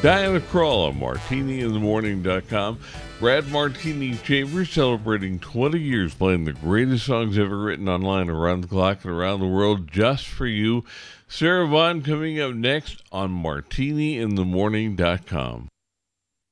Diana Krall on MartiniInTheMorning.com. Brad Martini Chambers celebrating 20 years playing the greatest songs ever written online around the clock and around the world just for you. Sarah Vaughan coming up next on MartiniInTheMorning.com.